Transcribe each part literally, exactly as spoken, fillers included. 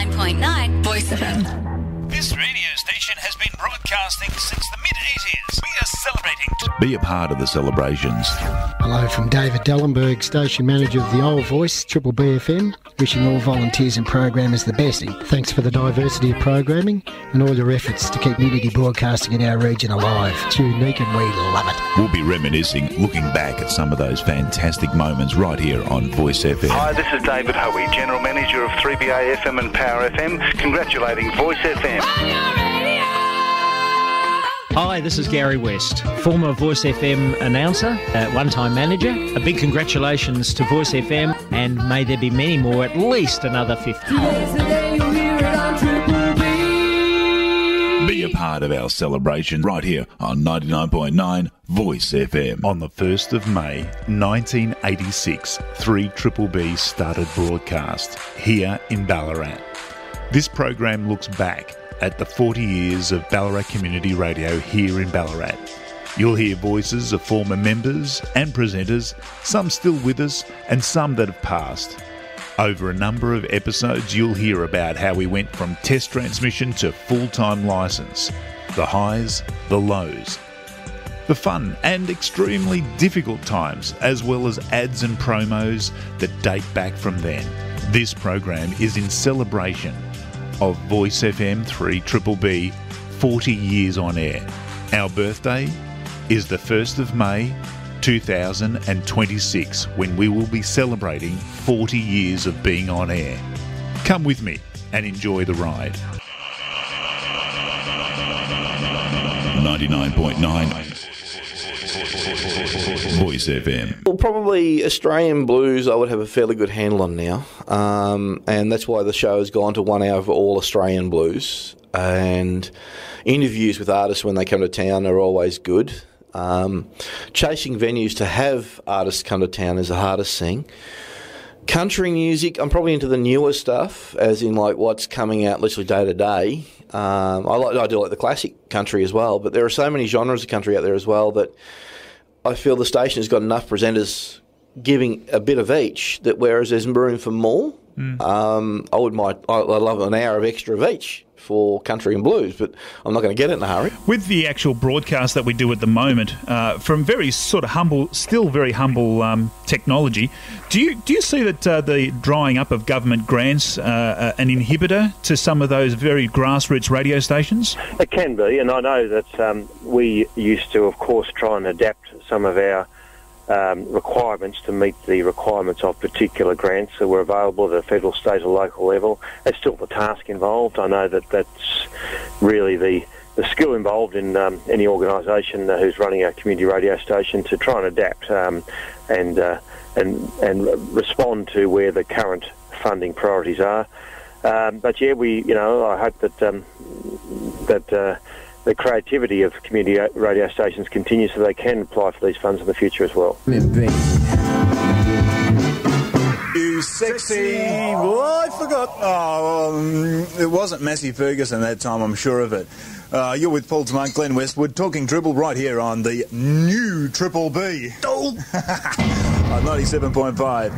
ninety-nine point nine Voice F M. This radio station has been broadcasting since the mid-eighties. We are celebrating to be a part of the celebrations. Hello from David Dellenberg, station manager of the Old Voice, Triple B F M, wishing all volunteers and programmers the best. Thanks for the diversity of programming and all your efforts to keep community broadcasting in our region alive. It's unique and we love it. We'll be reminiscing, looking back at some of those fantastic moments right here on Voice F M. Hi, this is David Hoey, General Manager of three B A F M and Power F M, congratulating Voice F M. Hi, this is Gary West, former Voice F M announcer, uh, one-time manager. A big congratulations to Voice F M, and may there be many more, at least another fifty. Be a part of our celebration right here on ninety-nine point nine Voice F M. On the first of May nineteen eighty-six, three Triple B started broadcast here in Ballarat. This program looks back at the forty years of Ballarat Community Radio here in Ballarat. You'll hear voices of former members and presenters, some still with us and some that have passed. Over a number of episodes, you'll hear about how we went from test transmission to full-time licence, the highs, the lows, the fun and extremely difficult times, as well as ads and promos that date back from then. This program is in celebration of Voice F M three B B forty years on air. Our birthday is the first of May two thousand twenty-six, when we will be celebrating forty years of being on air. Come with me and enjoy the ride. ninety-nine point nine Voice F M. Well, probably Australian blues I would have a fairly good handle on now, um, and that's why the show has gone to one hour for all Australian blues, and interviews with artists when they come to town are always good. Um, chasing venues to have artists come to town is the hardest thing. Country music, I'm probably into the newer stuff, as in like what's coming out literally day to day. Um, I like I do like the classic country as well, but there are so many genres of country out there as well that I feel the station has got enough presenters giving a bit of each that whereas there's room for more, mm. um, I would might I, I love an hour of extra of each for country and blues, but I'm not going to get it in a hurry. With the actual broadcast that we do at the moment, uh, from very sort of humble, still very humble um, technology, do you do you see that uh, the drying up of government grants uh, an inhibitor to some of those very grassroots radio stations? It can be, and I know that um, we used to, of course, try and adapt some of our Um, requirements to meet the requirements of particular grants that were available at the federal, state or local level. There's still the task involved. I know that that's really the, the skill involved in um, any organisation uh, who's running a community radio station to try and adapt um, and, uh, and, and respond to where the current funding priorities are. Um, but yeah, we, you know, I hope that um, that uh, the creativity of community radio stations continues so they can apply for these funds in the future as well. You sexy... Well, I forgot. Oh, um, it wasn't Massey Ferguson that time, I'm sure of it. Uh, you're with Paul Tamant, Glenn Westwood, talking dribble right here on the new Triple B. Oh! On ninety-seven point five.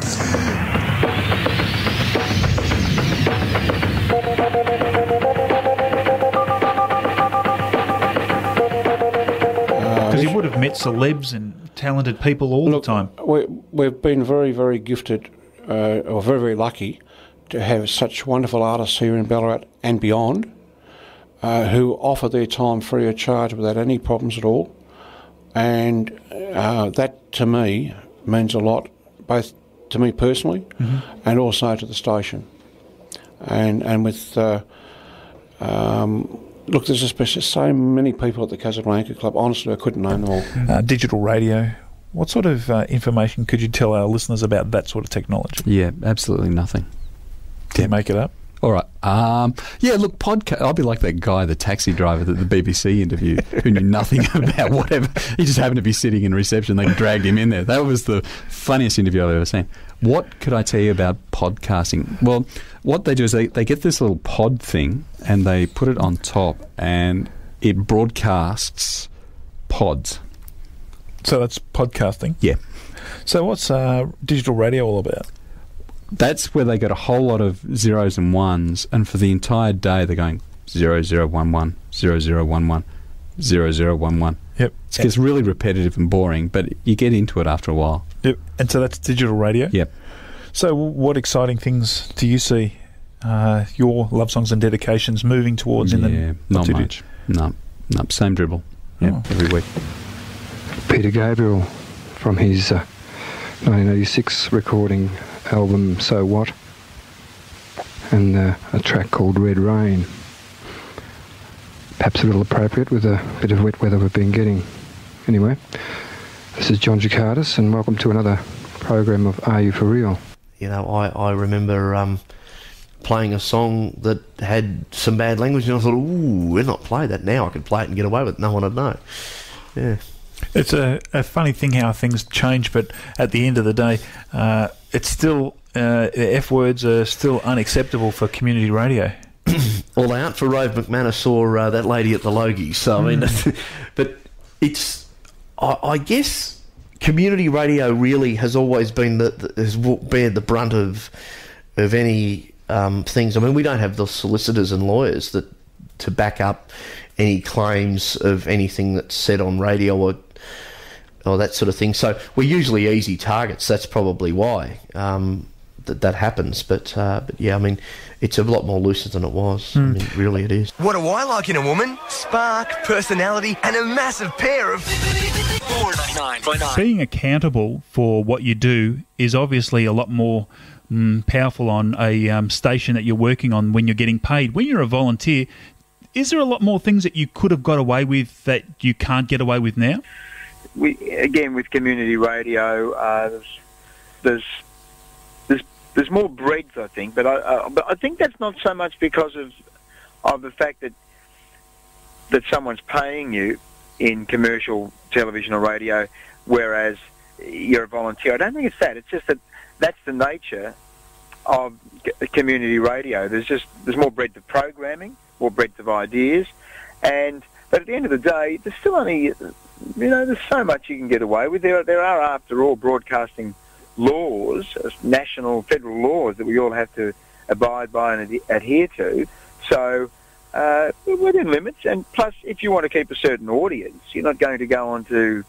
Because you would have met celebs and talented people all Look, the time. We, we've been very, very gifted, uh, or very, very lucky to have such wonderful artists here in Ballarat and beyond uh, who offer their time free of charge without any problems at all. And uh, that, to me, means a lot, both to me personally mm-hmm. and also to the station. And, and with... Uh, um, Look, there's especially so many people at the Casablanca Club. Honestly, I couldn't name them all. Uh, digital radio. What sort of uh, information could you tell our listeners about that sort of technology? Yeah, absolutely nothing. Did you make it up? All right. Um, yeah, look, podcast. I'll be like that guy, the taxi driver that the B B C interviewed, who knew nothing about whatever. He just happened to be sitting in reception. They dragged him in there. That was the funniest interview I've ever seen. What could I tell you about podcasting? Well, what they do is they, they get this little pod thing and they put it on top and it broadcasts pods. So that's podcasting? Yeah. So what's uh, digital radio all about? that's where they got a whole lot of zeros and ones, and for the entire day they're going zero zero one one zero zero one one zero zero one one. Yep. It gets really repetitive and boring, but you get into it after a while. Yep. And so that's digital radio? Yep. So what exciting things do you see uh, your love songs and dedications moving towards in yeah, the... not much. No, no, same dribble. Yeah, Oh. every week. Peter Gabriel from his uh, nineteen eighty-six recording album So What, and uh, a track called Red Rain. Perhaps a little appropriate with a bit of wet weather we've been getting. Anyway, this is John Jacardis, and welcome to another program of Are You For Real? You know, I, I remember um, playing a song that had some bad language, and I thought, ooh, we're not play that now. I could play it and get away with it. No one would know. Yeah. It's a, a funny thing how things change, but at the end of the day, uh, it's still... Uh, F words are still unacceptable for community radio. All out for Rove McManus saw uh, that lady at the Logies. So, I mean, Mm. but it's, I, I guess, community radio really has always been the, the has bared the brunt of of any um, things. I mean, we don't have the solicitors and lawyers that to back up any claims of anything that's said on radio or or that sort of thing. So we're usually easy targets. That's probably why um, that that happens. But uh, but yeah, I mean, it's a lot more looser than it was. I mean, really, it is. What do I like in a woman? Spark, personality, and a massive pair of... four ninety-nine point nine. Being accountable for what you do is obviously a lot more mm, powerful on a um, station that you're working on when you're getting paid. When you're a volunteer, is there a lot more things that you could have got away with that you can't get away with now? We again with community radio, uh, there's, there's there's there's more breadth, I think, but I uh, but I think that's not so much because of of the fact that that someone's paying you in commercial television or radio, whereas you're a volunteer. I don't think it's that. It's just that that's the nature of c- community radio. There's just there's more breadth of programming, more breadth of ideas, and but at the end of the day, there's still only, you know, there's so much you can get away with. There, there are, after all, broadcasting laws, national, federal laws that we all have to abide by and ad- adhere to. So uh, we're within limits, and plus, if you want to keep a certain audience, you're not going to go on to,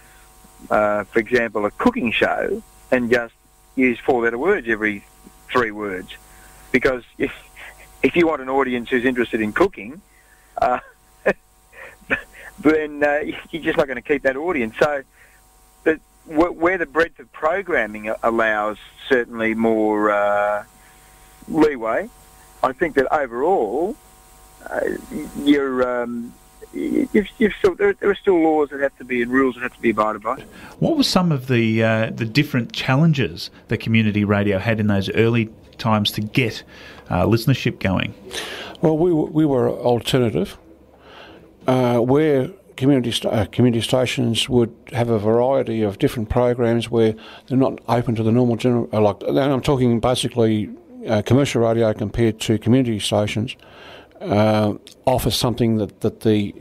uh, for example, a cooking show and just use four-letter words every three words, because if if you want an audience who's interested in cooking, uh, then uh, you're just not going to keep that audience. So, but where the breadth of programming allows certainly more uh, leeway, I think that overall, uh, you're, um, you've, you've still, there, there are still laws that have to be and rules that have to be abided by. What were some of the uh, the different challenges that community radio had in those early times to get uh, listenership going? Well, we were, we were alternative, uh, where community st- uh, community stations would have a variety of different programs where they're not open to the normal general. Uh, like, and I'm talking basically uh, commercial radio compared to community stations. Uh, offers something that, that the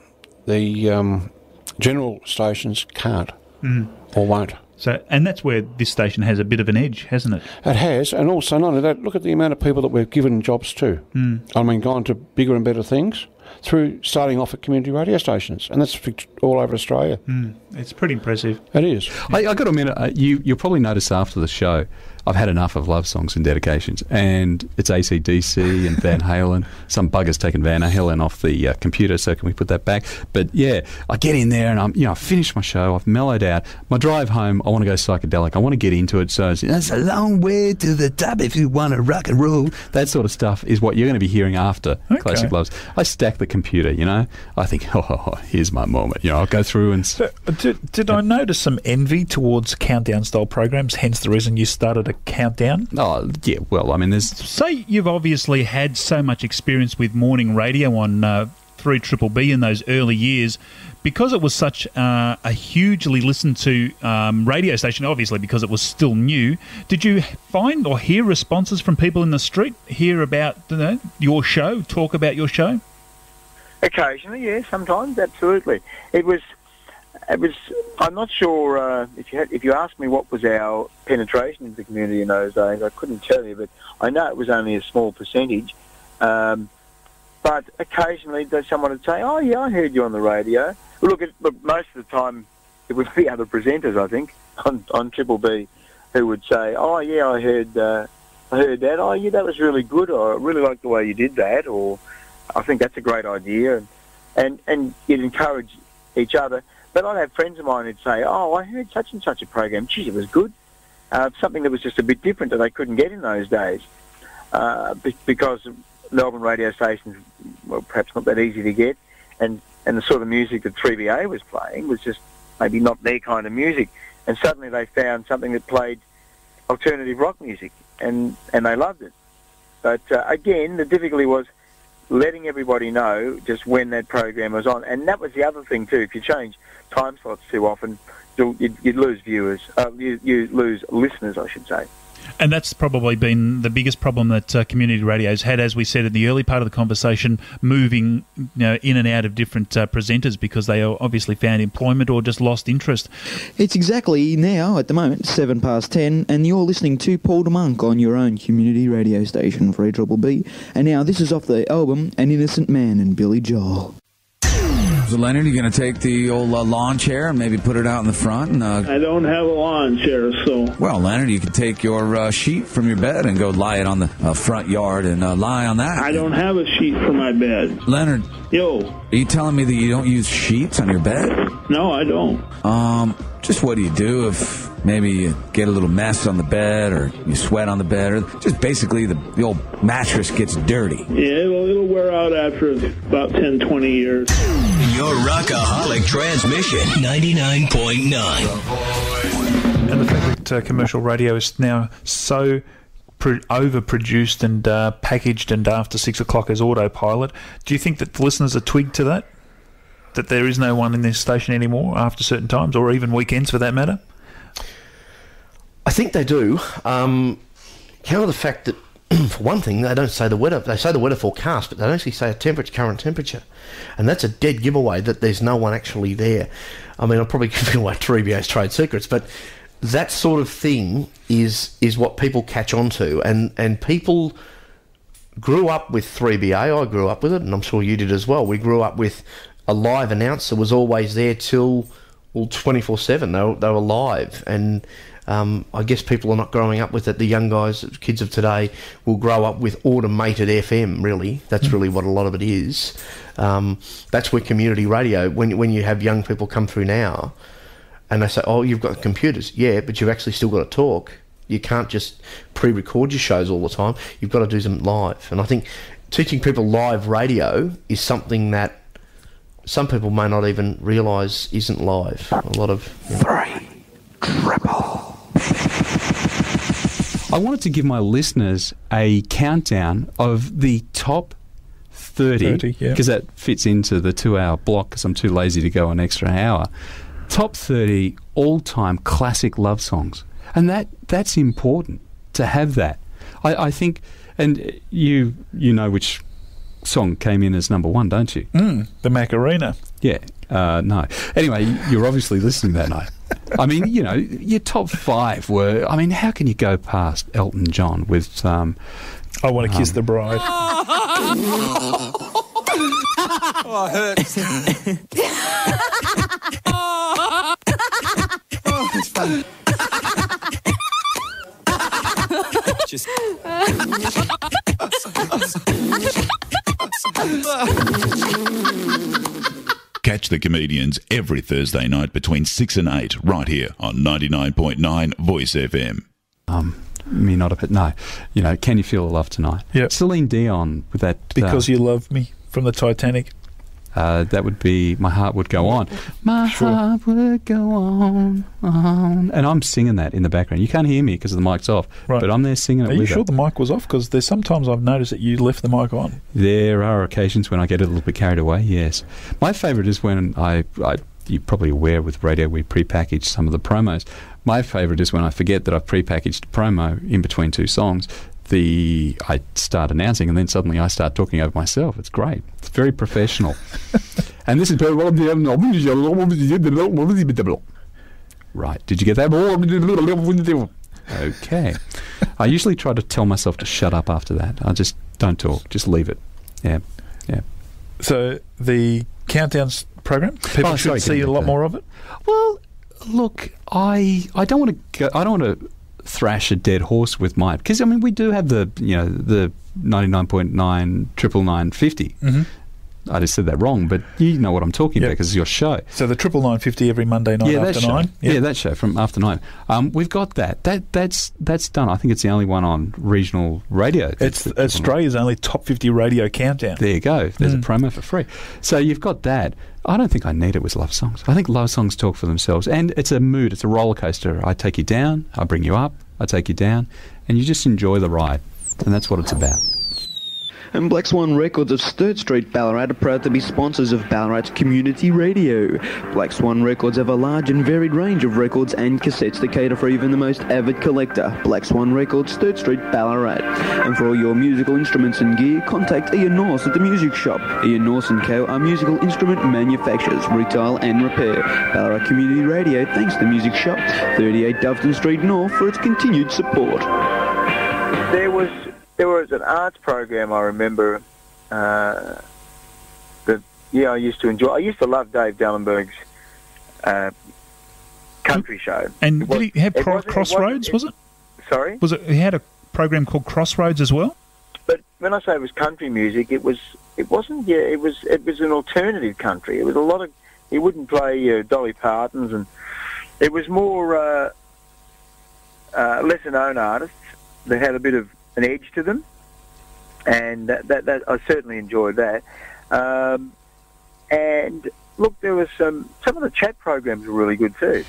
the um, general stations can't Mm. or won't. So, and that's where this station has a bit of an edge, hasn't it? It has, and also not only that, look at the amount of people that we've given jobs to. Mm. I mean, gone to bigger and better things through starting off at community radio stations, and that's all over Australia. Mm. It's pretty impressive. It is. I, I got to admit, uh, you you'll probably notice after the show, I've had enough of love songs and dedications, and it's A C D C and Van Halen. Some bugger's taken Van Halen off the uh, computer, so can we put that back? But yeah, I get in there and I'm, you know, I've finished my show, I've mellowed out. My drive home, I want to go psychedelic. I want to get into it. So it's, it's a long way to the top if you want to rock and roll. That sort of stuff is what you're going to be hearing after Okay. Classic Loves. I stack the computer, you know. I think, oh, here's my moment. You know, I'll go through and. So, did did I notice some envy towards countdown style programs? Hence the reason you started a countdown. Oh yeah, well, I mean, there's. Say you've obviously had so much experience with morning radio on uh, three Triple B in those early years, because it was such uh, a hugely listened to um, radio station. Obviously, because it was still new. Did you find or hear responses from people in the street? Hear about, you know, your show? Talk about your show? Occasionally, yes. Sometimes, absolutely. It was it was. I'm not sure uh, if you had, if you asked me what was our penetration into the community in those days, I couldn't tell you, but I know it was only a small percentage. Um, but occasionally, someone would say, "Oh, yeah, I heard you on the radio." Look, it, look, most of the time, it would be other presenters, I think, on, on Triple B, who would say, "Oh, yeah, I heard, uh, I heard that. Oh, yeah, that was really good. Or I really like the way you did that. Or I think that's a great idea." And and, and you'd encourage each other. But I'd have friends of mine who'd say, "Oh, I heard such and such a program. Geez, it was good." Uh, something that was just a bit different that they couldn't get in those days, uh, because Melbourne radio stations were perhaps not that easy to get, and, and the sort of music that three B A was playing was just maybe not their kind of music. And suddenly they found something that played alternative rock music, and, and they loved it. But uh, again, the difficulty was letting everybody know just when that program was on. And that was the other thing too. If you change time slots too often, you'd, you'd lose viewers. Uh, you, you lose listeners, I should say. And that's probably been the biggest problem that uh, community radio's had, as we said in the early part of the conversation, moving you know, in and out of different uh, presenters because they obviously found employment or just lost interest. It's exactly now, at the moment, seven past ten, and you're listening to Paul de Monk on your own community radio station, three B B. And now this is off the album An Innocent Man and Billy Joel. So, Leonard, you going to take the old uh, lawn chair and maybe put it out in the front? And, uh, I don't have a lawn chair, so... Well, Leonard, you can take your uh, sheet from your bed and go lie it on the uh, front yard and uh, lie on that. I don't have a sheet for my bed. Leonard. Yo. Are you telling me that you don't use sheets on your bed? No, I don't. Um, just what do you do if maybe you get a little mess on the bed or you sweat on the bed or just basically the, the old mattress gets dirty? Yeah, it'll, it'll wear out after about ten, twenty years. Your Rockaholic Transmission, ninety-nine point nine. And the fact that uh, commercial radio is now so pro- overproduced and uh, packaged and after six o'clock as autopilot, do you think that the listeners are twigged to that? That there is no one in this station anymore after certain times, or even weekends for that matter? I think they do. Um, counter the fact that, for one thing, they don't say the weather. They say the weather forecast, but they don't actually say a temperature, current temperature. And that's a dead giveaway that there's no one actually there. I mean, I'm probably giving away three B A's trade secrets, but that sort of thing is is what people catch on to. And, and people grew up with three B A. I grew up with it, and I'm sure you did as well. We grew up with a live announcer was always there till, well, twenty-four seven. They were, they were live. And Um, I guess people are not growing up with it. The young guys, kids of today, will grow up with automated F M, really. That's really what a lot of it is. Um, that's where community radio, when when you have young people come through now, and they say, "Oh, you've got computers." Yeah, but you've actually still got to talk. You can't just pre-record your shows all the time. You've got to do them live. And I think teaching people live radio is something that some people may not even realise isn't live. A lot of... You know, Three. Triple. I wanted to give my listeners a countdown of the top thirty, because yeah. that fits into the two-hour block because I'm too lazy to go an extra hour. Top thirty all-time classic love songs. And that that's important to have that. I, I think, and you you know which song came in as number one, don't you? Mm, the Macarena. Yeah. Uh, no. Anyway, you're obviously listening that night. I mean, you know, your top five were... I mean, how can you go past Elton John with... Um, I Want to um, Kiss the Bride. Oh, it hurts. Oh, it's fun. Just... Catch the comedians every Thursday night between six and eight, right here on ninety-nine point nine Voice F M. Um, me not a bit. No, you know, Can You Feel the Love Tonight? Yeah, Celine Dion with that. Because uh, You Love Me from the Titanic. Uh, that would be My Heart Would Go On. My sure. heart would go on, on. And I'm singing that in the background. You can't hear me because the mic's off, right. But I'm there singing it Are with you sure it. the mic was off? Because there's sometimes I've noticed that you left the mic on. There are occasions when I get a little bit carried away, yes. My favourite is when I, I you're probably aware with radio we pre-package some of the promos. My favourite is when I forget that I've pre-packaged a promo in between two songs. The I start announcing and then suddenly I start talking over myself. It's great. It's very professional. And this is right. Did you get that? Okay. I usually try to tell myself to shut up after that. I just don't talk. Just leave it. Yeah. Yeah. So the countdowns program, people Oh, should sorry, see can a you lot make more of it. Well, look, I I don't want to go, I don't want to thrash a dead horse with mine, because I mean we do have the you know the ninety-nine point nine triple nine fifty. Mm-hmm. I just said that wrong, but you know what I'm talking about because it's your show. So the triple nine fifty every Monday night yeah, after that show. nine. Yeah. yeah, that show from after nine. Um, we've got that. That that's that's done. I think it's the only one on regional radio. It's Australia's only top fifty radio countdown. There you go. There's Mm. a promo for free. So you've got that. I don't think I need it with love songs. I think love songs talk for themselves, and it's a mood. It's a roller coaster. I take you down. I bring you up. I take you down, and you just enjoy the ride, and that's what it's about. And Black Swan Records of Sturt Street, Ballarat, are proud to be sponsors of Ballarat's community radio. Black Swan Records have a large and varied range of records and cassettes to cater for even the most avid collector. Black Swan Records, Sturt Street, Ballarat. And for all your musical instruments and gear, contact Ian Norse at the Music Shop. Ian Norse and Co. are musical instrument manufacturers, retail and repair. Ballarat Community Radio thanks the Music Shop, thirty-eight Doveton Street North, for its continued support. There was there was an arts program I remember uh, that yeah I used to enjoy. I used to love Dave Dellenberg's uh, country show. And It was- did he have it Cro- wasn't- it Crossroads? wasn't- Was it? Sorry. Was it? He had a program called Crossroads as well. But when I say it was country music, it was it wasn't yeah it was it was an alternative country. It was a lot of he wouldn't play uh, Dolly Parton's, and it was more uh, uh, lesser known artists that had a bit of an edge to them, and that, that, that I certainly enjoyed that. Um, and look, there was some some of the chat programs were really good too.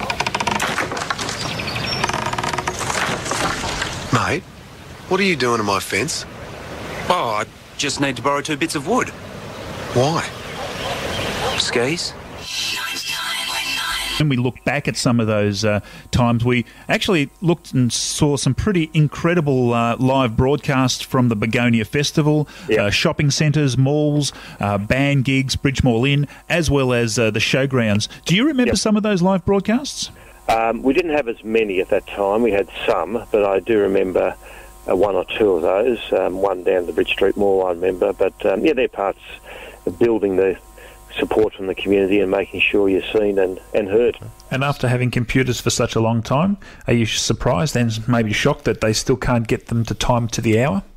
Mate, what are you doing to my fence? Oh, I just need to borrow two bits of wood. Why? Skis? When we look back at some of those uh, times, we actually looked and saw some pretty incredible uh, live broadcasts from the Begonia Festival, uh, shopping centres, malls, uh, band gigs, Bridgemore Inn, as well as uh, the showgrounds. Do you remember some of those live broadcasts? Um, we didn't have as many at that time. We had some, but I do remember uh, one or two of those. Um, one down the Bridge Street Mall, I remember. But, um, yeah, they're parts of building the support from the community and making sure you're seen and, and heard. And after having computers for such a long time, are you surprised and maybe shocked that they still can't get them to time to the hour?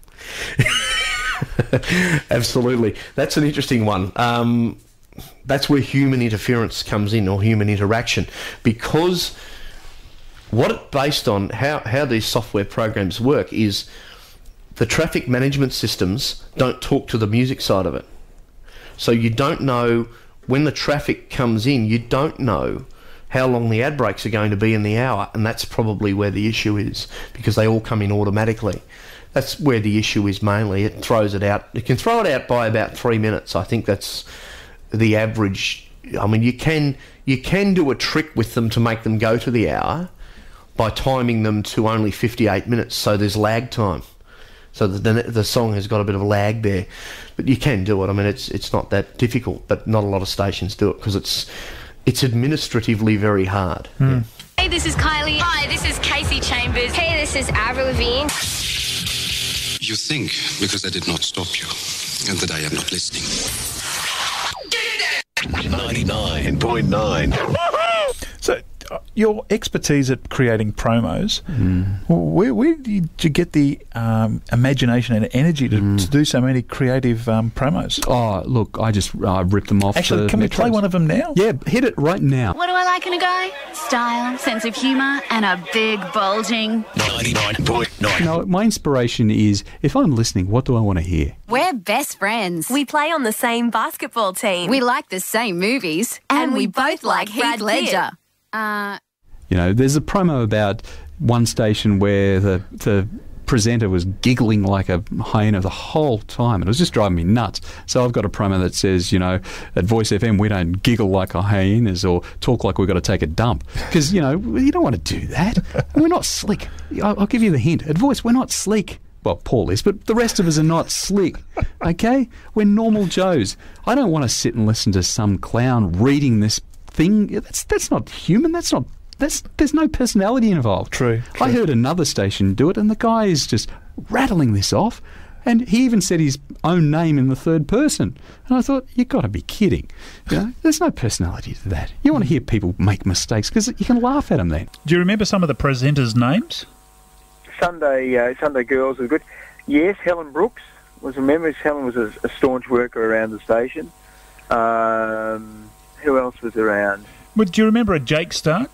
Absolutely. That's an interesting one. Um, that's where human interference comes in, or human interaction, because what it's based on, how, how these software programs work, is the traffic management systems don't talk to the music side of it. So you don't know when the traffic comes in, you don't know how long the ad breaks are going to be in the hour, and that's probably where the issue is, because they all come in automatically. That's where the issue is mainly. It throws it out. It can throw it out by about three minutes. I think that's the average. I mean, you can you can do a trick with them to make them go to the hour by timing them to only fifty-eight minutes, so there's lag time. So the, the the song has got a bit of a lag there, but you can do it. I mean, it's it's not that difficult, but not a lot of stations do it because it's it's administratively very hard. Mm. Hey, this is Kylie. Hi, this is Casey Chambers. Hey, this is Avril Lavigne. You think because I did not stop you and that I am not listening. ninety-nine point nine. So, uh, your expertise at creating promos, Mm. where, where did you, did you get the um, imagination and energy to, Mm. to do so many creative um, promos? Oh, look, I just uh, ripped them off. Actually, the can we play Metros. one of them now? Yeah, hit it right now. What do I like in a guy? Style, sense of humour, and a big bulging. ninety-nine point nine. No, my inspiration is, if I'm listening, what do I want to hear? We're best friends. We play on the same basketball team. We like the same movies. And And, we we both both like like Brad Heath Ledger. Ledger. Uh, You know, there's a promo about one station where the the presenter was giggling like a hyena the whole time, and it was just driving me nuts. So I've got a promo that says, you know, at Voice F M we don't giggle like hyenas or talk like we've got to take a dump, because, you know, you don't want to do that. We're not slick. I'll, I'll give you the hint. At Voice, we're not sleek. well, Paul is, but the rest of us are not slick, okay? We're normal Joes. I don't want to sit and listen to some clown reading this thing. That's that's not human. That's not. That's there's no personality involved. True, true. I heard another station do it, and the guy is just rattling this off, and he even said his own name in the third person. And I thought, you've got to be kidding. You know, there's no personality to that. You want to hear people make mistakes because you can laugh at them then. Do you remember some of the presenters' names? Sunday uh, Sunday Girls was good. Yes, Helen Brooks was a member. Helen was a, a staunch worker around the station. Um, who else was around? Well, do you remember a Jake Stark?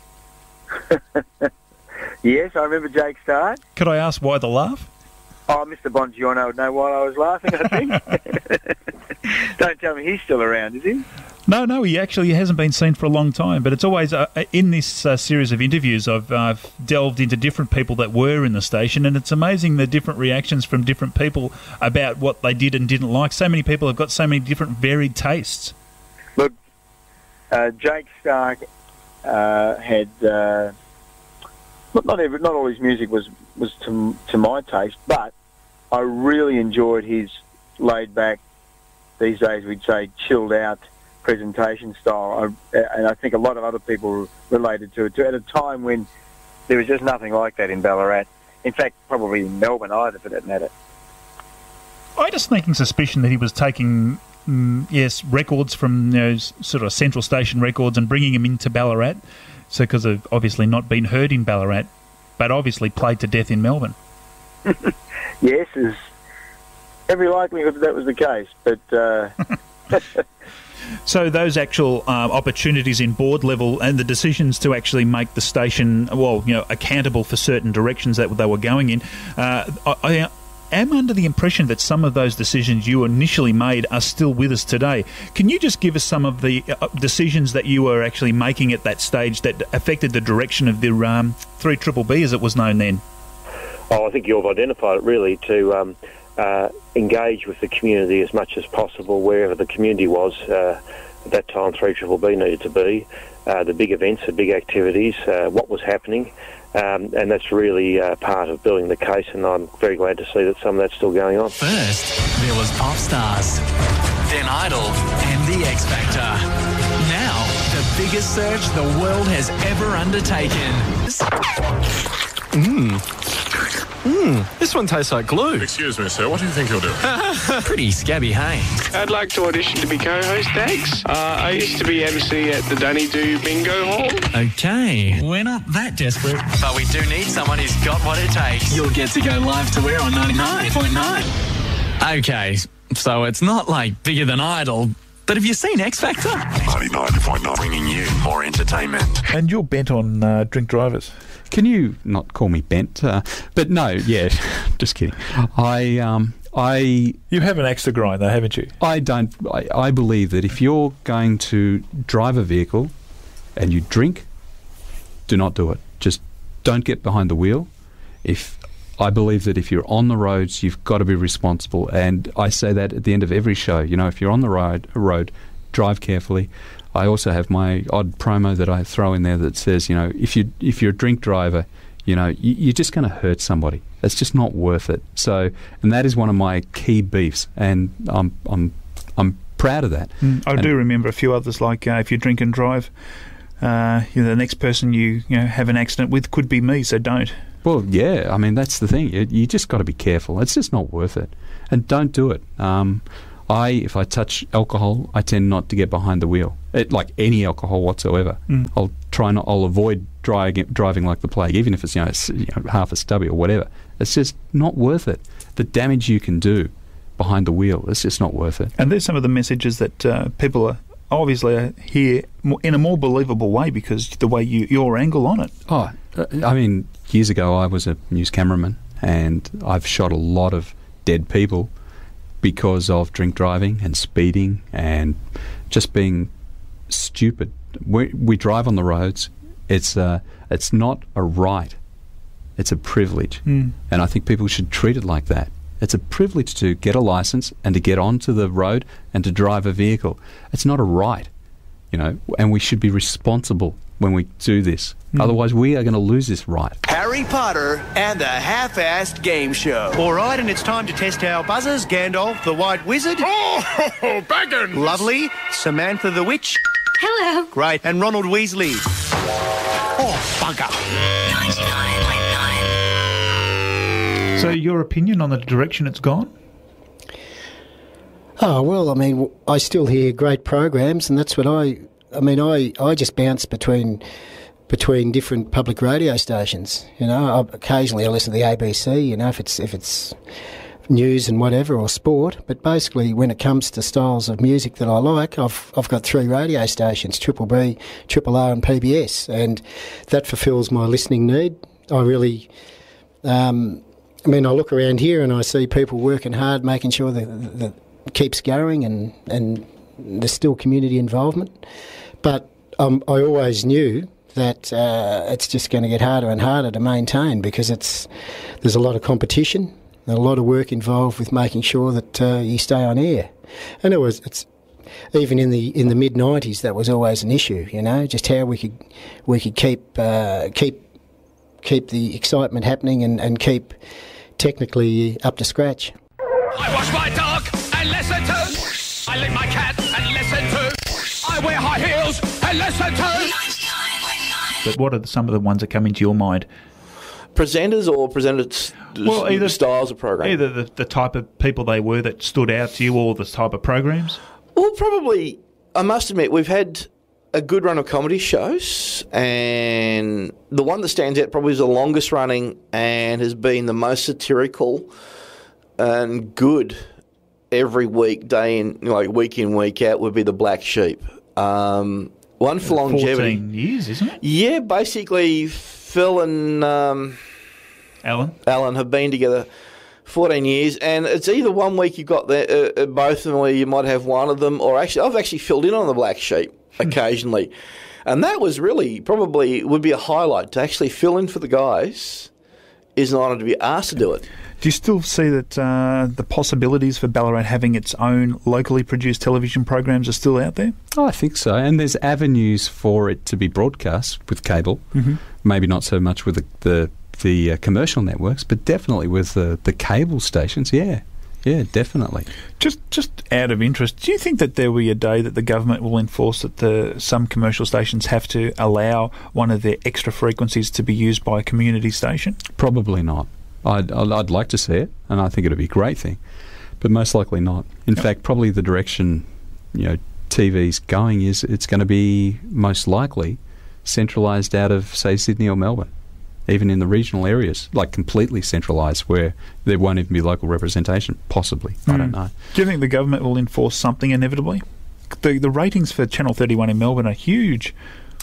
Yes, I remember Jake Stark. Could I ask why the laugh? Oh, Mister Bongiorno would know why I was laughing, I think. Don't tell me he's still around, is he? No, no, he actually hasn't been seen for a long time. But it's always, uh, in this uh, series of interviews, I've uh, delved into different people that were in the station, and it's amazing the different reactions from different people about what they did and didn't like. So many people have got so many different varied tastes. Look, uh, Jake Stark uh, had... Uh, not not, every, not all his music was, was to, to my taste, but I really enjoyed his laid-back, these days we'd say chilled-out presentation style, I, and I think a lot of other people related to it too, at a time when there was just nothing like that in Ballarat. In fact, probably in Melbourne either, for that matter. I had a sneaking suspicion that he was taking, mm, yes, records from, you know, sort of Central Station records and bringing them into Ballarat, so because they've obviously not been heard in Ballarat, but obviously played to death in Melbourne. Yes, there's every likelihood that that was the case, but... Uh, So those actual uh, opportunities in board level and the decisions to actually make the station, well, you know, accountable for certain directions that they were going in, uh, I, I am under the impression that some of those decisions you initially made are still with us today. Can you just give us some of the uh, decisions that you were actually making at that stage that affected the direction of the um, three B B B, as it was known then? Oh, I think you've identified it really to... Um, Uh, engage with the community as much as possible wherever the community was. Uh, at that time, three B B B needed to be. Uh, the big events, the big activities, uh, what was happening, um, and that's really uh, part of building the case, and I'm very glad to see that some of that's still going on. First, there was Pop Stars, then Idol, and The X Factor. Now, the biggest search the world has ever undertaken. Mmm. Mmm, this one tastes like glue. Excuse me, sir, what do you think you're doing? Pretty scabby, hey? I'd like to audition to be co-host, thanks. Uh, I used to be M C at the Dunny Do Bingo Hall. Okay, we're not that desperate. But we do need someone who's got what it takes. You'll get to go live to air on ninety-nine point nine. Okay, so it's not like bigger than Idol, but have you seen X Factor? ninety-nine point nine, bringing you more entertainment. And you're bent on uh, drink drivers. Can you not call me bent? Uh, but no, yeah, just kidding. I, um, I. You have an axe to grind, though, haven't you? I don't. I, I believe that if you're going to drive a vehicle and you drink, do not do it. Just don't get behind the wheel. If I believe that if you're on the roads, you've got to be responsible, and I say that at the end of every show. You know, if you're on the road, road, drive carefully. I also have my odd promo that I throw in there that says, you know, if you if you're a drink driver, you know, you, you're just going to hurt somebody. It's just not worth it. So, and that is one of my key beefs, and I'm I'm I'm proud of that. Mm, I and do remember a few others, like uh, if you drink and drive, uh, you know, the next person you you know have an accident with could be me. So don't. Well, yeah, I mean that's the thing. You, you just got to be careful. It's just not worth it, and don't do it. Um, I, if I touch alcohol, I tend not to get behind the wheel. It, like any alcohol whatsoever. Mm. I'll try not. I'll avoid driving, driving like the plague, even if it's you know, it's, you know half a stubby or whatever. It's just not worth it. The damage you can do behind the wheel, it's just not worth it. And there's some of the messages that uh, people are obviously hear in a more believable way because the way you your angle on it. Oh, I mean, years ago I was a news cameraman, and I've shot a lot of dead people because of drink driving and speeding and just being stupid. We, we drive on the roads. It's uh, it's not a right. It's a privilege. Mm. And I think people should treat it like that. It's a privilege to get a license and to get onto the road and to drive a vehicle. It's not a right. you know, and we should be responsible when we do this. Mm. Otherwise, we are going to lose this right. Harry Potter and the Half-Assed Game Show. All right, and it's time to test our buzzers. Gandalf, the White Wizard. Oh, Baggins! Lovely. Samantha the Witch. Hello. Great. And Ronald Weasley. Oh, bugger. ninety-nine point nine. So your opinion on the direction it's gone? Oh, well, I mean, I still hear great programs, and that's what I... I mean, I, I just bounce between between different public radio stations. You know, I, occasionally I listen to the A B C. You know, if it's if it's news and whatever or sport. But basically, when it comes to styles of music that I like, I've I've got three radio stations: Triple B, Triple R, and P B S, and that fulfills my listening need. I really, um, I mean, I look around here and I see people working hard, making sure that that it keeps going, and and there's still community involvement. But um, I always knew that uh, it's just going to get harder and harder to maintain because it's there's a lot of competition and a lot of work involved with making sure that uh, you stay on air. And it was it's even in the in the mid nineties that was always an issue. You know, just how we could we could keep uh, keep keep the excitement happening and, and keep technically up to scratch. I wash my dog and listen to. I lick my cat and listen to. I wear high heels and listen to. But what are some of the ones that come into your mind? Presenters or presented s- Well, either styles of program? Either the, the type of people they were that stood out to you, or the type of programs. Well, probably, I must admit, we've had a good run of comedy shows, and the one that stands out probably is the longest running and has been the most satirical and good every week, day in, like week in, week out, would be the Black Sheep. Um, one for longevity. fourteen years, isn't it? Yeah, basically, Phil and um, Alan Alan have been together fourteen years, and it's either one week you've got the, uh, both of them, where you might have one of them, or actually, I've actually filled in on the Black Sheep occasionally, and that was really probably would be a highlight to actually fill in for the guys. Is an honour to be asked to do it. Do you still see that uh, the possibilities for Ballarat having its own locally produced television programs are still out there? Oh, I think so. And there's avenues for it to be broadcast with cable. Mm-hmm. Maybe not so much with the the, the uh, commercial networks, but definitely with the, the cable stations. Yeah, yeah, definitely. Just just out of interest, do you think that there will be a day that the government will enforce that the some commercial stations have to allow one of their extra frequencies to be used by a community station? Probably not. I'd, I'd, I'd like to see it, and I think it would be a great thing, but most likely not. In yep. fact, probably the direction, you know, T V's going is it's going to be most likely centralised out of, say, Sydney or Melbourne, even in the regional areas, like completely centralised, where there won't even be local representation, possibly. Mm. I don't know. Do you think the government will enforce something inevitably? The, the ratings for Channel thirty-one in Melbourne are huge.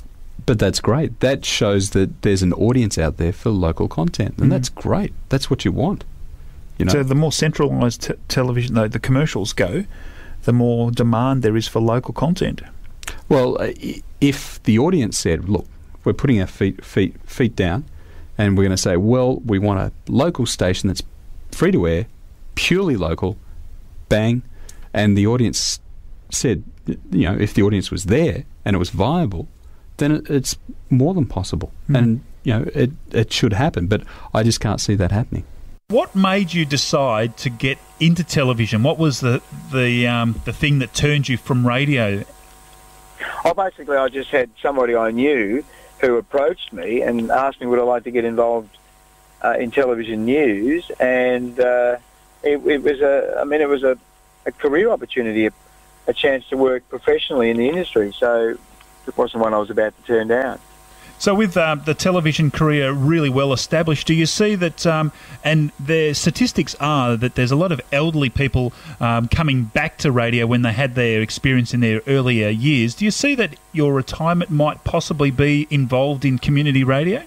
But that's great. That shows that there's an audience out there for local content, and mm. that's great. That's what you want. You know? So the more centralised t- television, though, the commercials go, the more demand there is for local content. Well, uh, if the audience said, look, we're putting our feet feet feet down, and we're going to say, well, we want a local station that's free to air, purely local, bang, and the audience said, you know, if the audience was there and it was viable, then it, it's more than possible. Mm. And, you know, it, it should happen, but I just can't see that happening. What made you decide to get into television? What was the the um, the thing that turned you from radio? Oh, basically, I just had somebody I knew who approached me and asked me would I like to get involved uh, in television news, and uh, it, it was a, I mean, it was a, a career opportunity, a, a chance to work professionally in the industry. So it wasn't one I was about to turn down. So with uh, the television career really well established, do you see that, um, and the statistics are that there's a lot of elderly people um, coming back to radio when they had their experience in their earlier years. Do you see that your retirement might possibly be involved in community radio?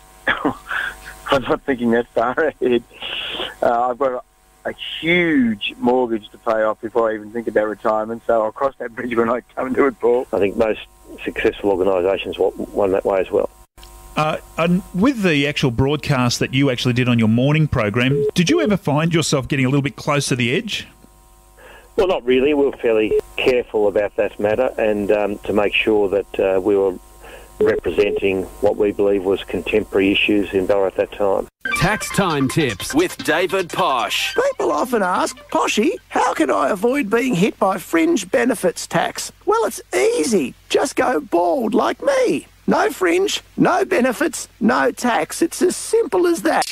I'm not thinking that far ahead. Uh, I've got a, a huge mortgage to pay off before I even think about retirement, so I'll cross that bridge when I come to it, Paul. I think most successful organisations run that way as well. Uh, and with the actual broadcast that you actually did on your morning program, did you ever find yourself getting a little bit close to the edge? Well, not really. We were fairly careful about that matter and um, to make sure that uh, we were representing what we believe was contemporary issues in Ballarat at that time. Tax Time Tips with David Posh. People often ask, Poshy, how can I avoid being hit by fringe benefits tax? Well, it's easy. Just go bald like me. No fringe, no benefits, no tax. It's as simple as that.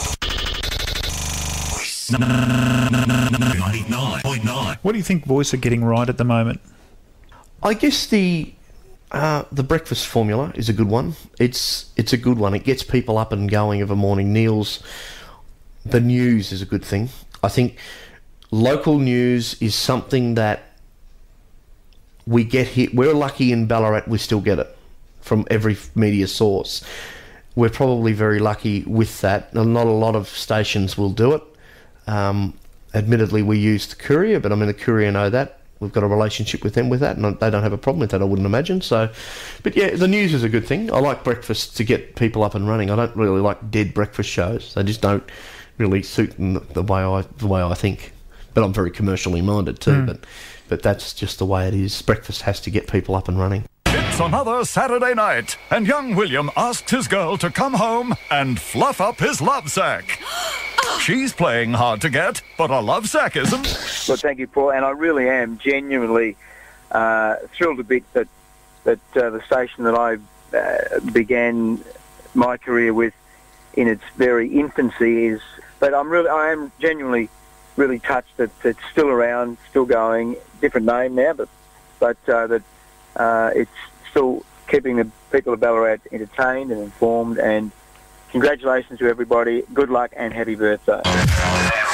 ninety-nine point nine. What do you think Voice are getting right at the moment? I guess the uh, the breakfast formula is a good one. It's it's a good one. It gets people up and going of a morning. Neil's the news is a good thing. I think local news is something that we get here. We're lucky in Ballarat. We still get it from every media source. We're probably very lucky with that. Not a lot of stations will do it. Um, admittedly, we use the Courier, but I mean the Courier know that. We've got a relationship with them with that, and they don't have a problem with that, I wouldn't imagine. So, but yeah, the news is a good thing. I like breakfast to get people up and running. I don't really like dead breakfast shows. They just don't really suit the, the way I the way I think. But I'm very commercially minded too. Mm. But but that's just the way it is. Breakfast has to get people up and running. It's another Saturday night, and young William asks his girl to come home and fluff up his love sack. She's playing hard to get, but a love sack isn't. Well, thank you, Paul, and I really am genuinely uh, thrilled a bit that that uh, the station that I uh, began my career with in its very infancy is. But I'm really, I am genuinely really touched that it's still around, still going. Different name now, but but uh, that uh, it's still keeping the people of Ballarat entertained and informed. And congratulations to everybody. Good luck and happy birthday.